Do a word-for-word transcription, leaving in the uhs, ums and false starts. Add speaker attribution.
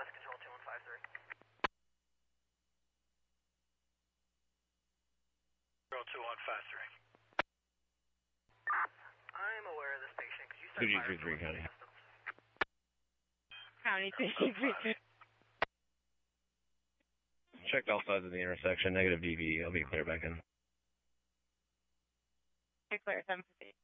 Speaker 1: West Control two one five three. Control two one five three. I'm aware of this patient. Could you start
Speaker 2: two G three three County.
Speaker 3: County two G three three.
Speaker 2: Checked all sides of the intersection, negative D V. I'll be clear back in.
Speaker 3: You're clear, seven fifty.